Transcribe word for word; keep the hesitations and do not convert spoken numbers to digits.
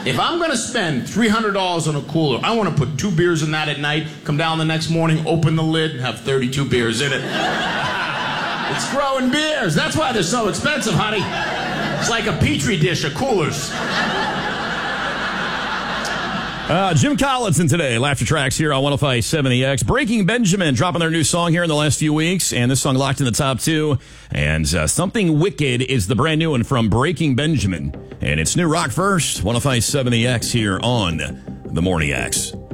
If I'm going to spend three hundred dollars on a cooler, I want to put two beers in that at night, come down the next morning, open the lid, and have thirty-two beers in it. It's growing beers. That's why they're so expensive, honey. It's like a petri dish of coolers. Uh, Jim Collinson today, Laughter Tracks here on one oh five point seven The X. Breaking Benjamin dropping their new song here in the last few weeks, and this song locked in the top two. And uh, Something Wicked is the brand new one from Breaking Benjamin. And it's new rock first, one oh five point seven The X here on The Morning X.